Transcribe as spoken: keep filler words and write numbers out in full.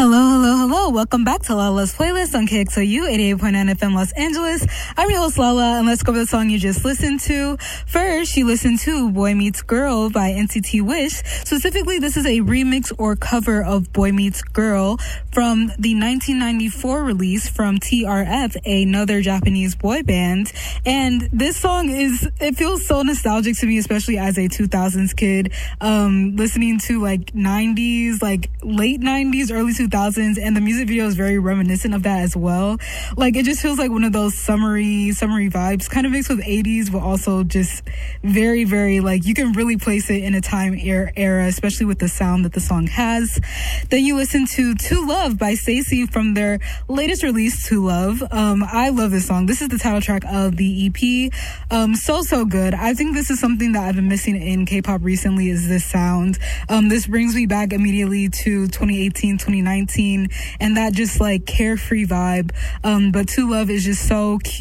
Hello, hello, hello. Welcome back to Lala's Playlist on K X O U eighty-eight point nine F M Los Angeles. I'm your host, Lala, and let's go over the song you just listened to. First, you listened to Boy Meets Girl by N C T Wish. Specifically, this is a remix or cover of Boy Meets Girl from the nineteen ninety-four release from T R F, another Japanese boy band. And this song is, it feels so nostalgic to me, especially as a two thousands kid, um, listening to like nineties, like late nineties, early two thousands, and the music video is very reminiscent of that as well. Like, it just feels like one of those summery, summery vibes, kind of mixed with eighties, but also just very, very, like, you can really place it in a time era, era especially with the sound that the song has. Then you listen to To Love by Stacey from their latest release, To Love. Um, I love this song. This is the title track of the E P. Um, so, so good. I think this is something that I've been missing in K-pop recently, is this sound. Um, this brings me back immediately to twenty eighteen, twenty nineteen, and that just like carefree vibe. Um, but To Love is just so cute.